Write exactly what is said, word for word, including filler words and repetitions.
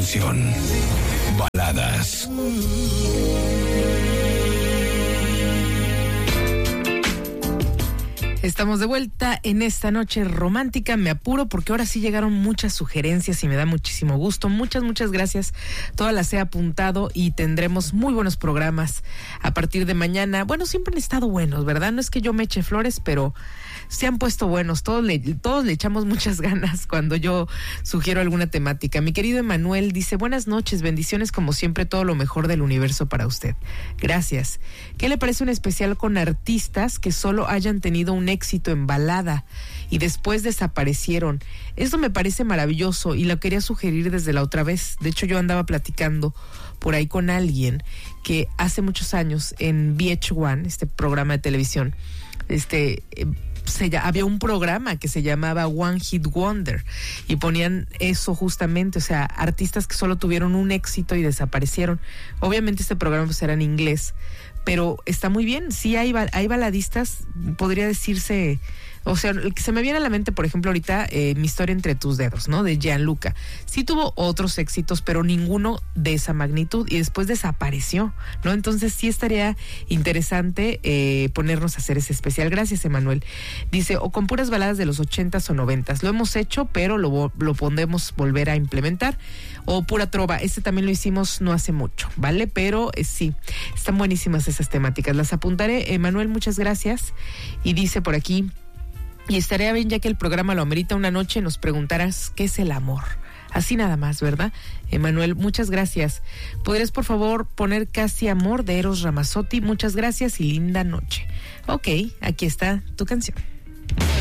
Baladas. Estamos de vuelta en esta noche romántica. Me apuro porque ahora sí llegaron muchas sugerencias y me da muchísimo gusto. Muchas, muchas gracias. Todas las he apuntado y tendremos muy buenos programas a partir de mañana. Bueno, siempre han estado buenos, ¿verdad? No es que yo me eche flores, pero se han puesto buenos. Todos le, todos le echamos muchas ganas cuando yo sugiero alguna temática. Mi querido Emanuel dice: buenas noches, bendiciones como siempre, todo lo mejor del universo para usted. Gracias. ¿Qué le parece un especial con artistas que solo hayan tenido un éxito en balada y después desaparecieron? Esto me parece maravilloso y lo quería sugerir desde la otra vez. De hecho, yo andaba platicando por ahí con alguien que hace muchos años en V H uno, este programa de televisión, este... Eh, Se, había un programa que se llamaba One Hit Wonder y ponían eso justamente, o sea, artistas que solo tuvieron un éxito y desaparecieron. Obviamente este programa pues era en inglés, pero está muy bien. Sí hay, hay baladistas, podría decirse, o sea, el que se me viene a la mente, por ejemplo, ahorita, eh, Mi historia entre tus dedos, ¿no? De Gianluca. Sí tuvo otros éxitos, pero ninguno de esa magnitud y después desapareció, ¿no? Entonces sí estaría interesante eh, ponernos a hacer ese especial. Gracias, Emanuel. Dice, o con puras baladas de los ochentas o noventas. Lo hemos hecho, pero lo, lo podemos volver a implementar. O pura trova. Este también lo hicimos no hace mucho, ¿vale? Pero eh, sí, están buenísimas esas temáticas. Las apuntaré. Emanuel, muchas gracias. Y dice por aquí: y estaría bien, ya que el programa lo amerita, una noche nos preguntarás qué es el amor. Así nada más, ¿verdad? Emanuel, muchas gracias. ¿Podrías, por favor, poner Casi Amor de Eros Ramazzotti? Muchas gracias y linda noche. Ok, aquí está tu canción.